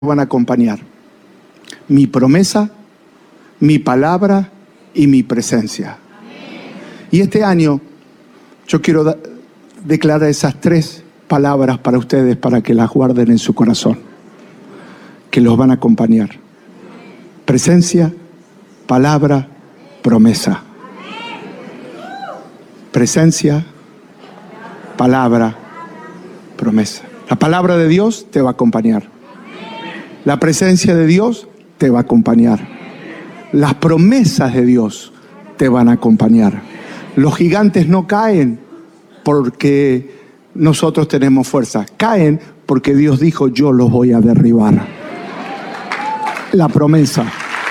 van a acompañar: mi promesa, mi palabra y mi presencia. Y este año yo quiero declarar esas tres palabras para ustedes, para que las guarden en su corazón, que los van a acompañar: presencia, palabra, promesa. Presencia, palabra, promesa. La palabra de Dios te va a acompañar. La presencia de Dios te va a acompañar. Las promesas de Dios te van a acompañar. Los gigantes no caen porque nosotros tenemos fuerza. Caen porque Dios dijo: yo los voy a derribar. La promesa.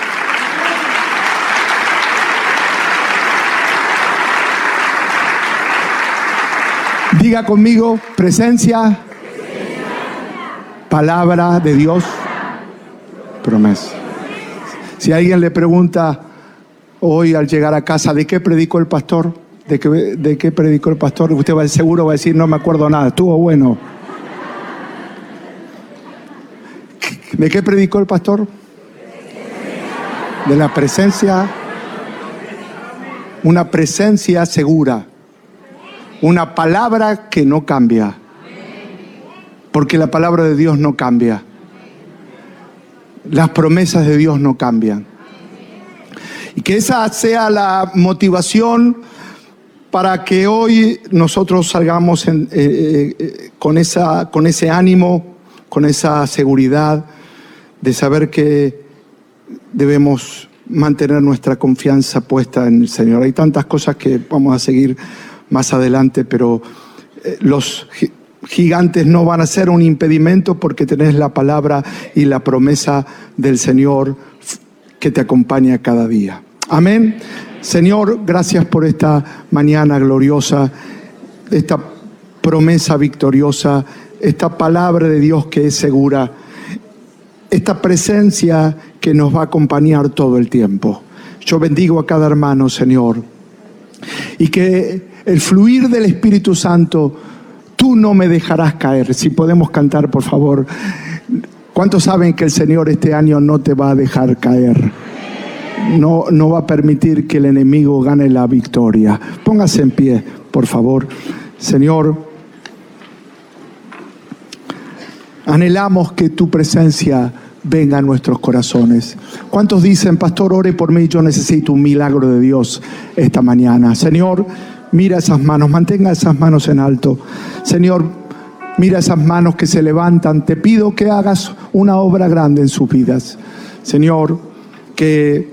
Diga conmigo: presencia, palabra de Dios, promesa. Si alguien le pregunta hoy al llegar a casa: ¿de qué predicó el pastor? ¿De qué predicó el pastor? Usted seguro va a decir: no me acuerdo nada, estuvo bueno. ¿De qué predicó el pastor? De la presencia, una presencia segura, una palabra que no cambia, porque la palabra de Dios no cambia. Las promesas de Dios no cambian. Y que esa sea la motivación para que hoy nosotros salgamos con ese ánimo, con esa seguridad de saber que debemos mantener nuestra confianza puesta en el Señor. Hay tantas cosas que vamos a seguir más adelante, pero los gigantes no van a ser un impedimento, porque tenés la palabra y la promesa del Señor que te acompaña cada día. Amén. Señor, gracias por esta mañana gloriosa, esta promesa victoriosa, esta palabra de Dios que es segura, esta presencia que nos va a acompañar todo el tiempo. Yo bendigo a cada hermano, Señor, y que el fluir del Espíritu Santo, tú no me dejarás caer. Si podemos cantar, por favor. ¿Cuántos saben que el Señor este año no te va a dejar caer? No va a permitir que el enemigo gane la victoria. Póngase en pie, por favor. Señor, anhelamos que tu presencia venga a nuestros corazones. ¿Cuántos dicen: pastor, ore por mí, yo necesito un milagro de Dios esta mañana? Señor, mira esas manos, mantenga esas manos en alto. Señor, mira esas manos que se levantan. Te pido que hagas una obra grande en sus vidas. Señor, que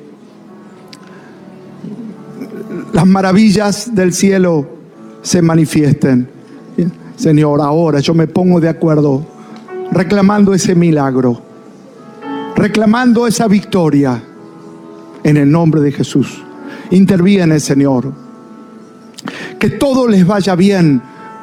las maravillas del cielo se manifiesten. Señor, ahora yo me pongo de acuerdo, reclamando ese milagro, reclamando esa victoria, en el nombre de Jesús. Interviene, Señor. Que todo les vaya bien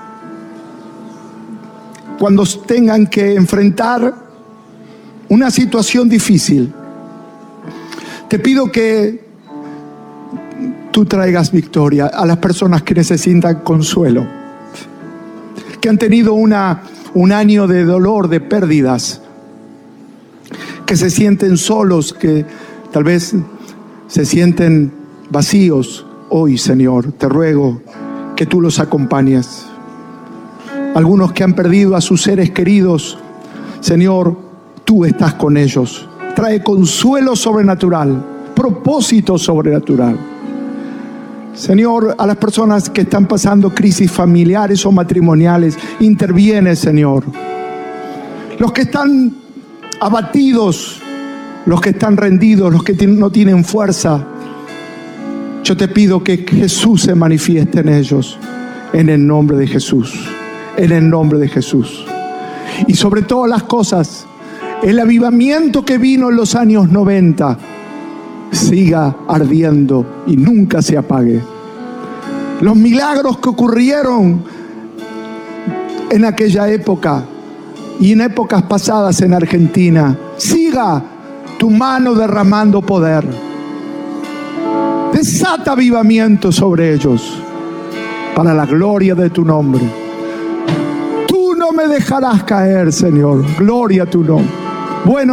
cuando tengan que enfrentar una situación difícil. Te pido que tú traigas victoria a las personas que necesitan consuelo, que han tenido un año de dolor, de pérdidas, que se sienten solos, que tal vez se sienten vacíos. Hoy, Señor, te ruego que tú los acompañes. Algunos que han perdido a sus seres queridos, Señor, tú estás con ellos. Trae consuelo sobrenatural, propósito sobrenatural. Señor, a las personas que están pasando crisis familiares o matrimoniales, interviene, Señor. Los que están abatidos, los que están rendidos, los que no tienen fuerza, yo te pido que Jesús se manifieste en ellos, en el nombre de Jesús, en el nombre de Jesús. Y sobre todas las cosas, el avivamiento que vino en los años 90 siga ardiendo y nunca se apague. Los milagros que ocurrieron en aquella época y en épocas pasadas en Argentina, siga tu mano derramando poder. Desata avivamiento sobre ellos, para la gloria de tu nombre. Tú no me dejarás caer, Señor. Gloria a tu nombre. Bueno.